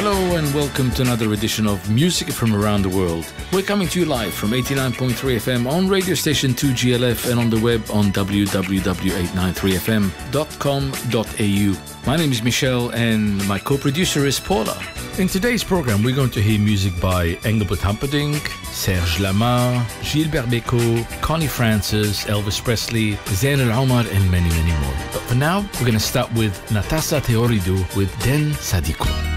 Hello and welcome to another edition of Music from Around the World. We're coming to you live from 89.3 FM on radio station 2GLF and on the web on www.893fm.com.au. My name is Michel and my co-producer is Paula. In today's program, we're going to hear music by Engelbert Humperdinck, Serge Lama, Gilbert Bécaud, Connie Francis, Elvis Presley, Zayn Al-Omar, and many, many more. But for now, we're going to start with Natasa Theodoridou with Den Sadiko.